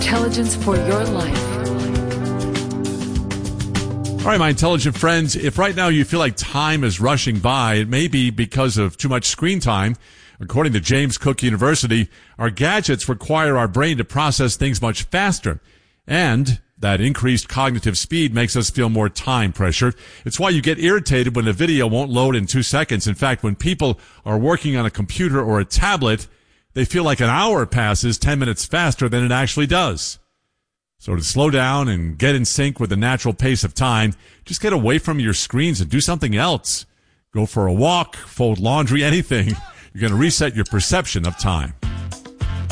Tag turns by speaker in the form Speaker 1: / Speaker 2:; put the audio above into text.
Speaker 1: intelligence for your life.
Speaker 2: All right, my intelligent friends, if right now you feel like time is rushing by, it may be because of too much screen time. According to James Cook University, our gadgets require our brain to process things much faster. And that increased cognitive speed makes us feel more time pressure. It's why you get irritated when a video won't load in 2 seconds. In fact, when people are working on a computer or a tablet, they feel like an hour passes 10 minutes faster than it actually does. So to slow down and get in sync with the natural pace of time, just get away from your screens and do something else. Go for a walk, fold laundry, anything. You're going to reset your perception of time.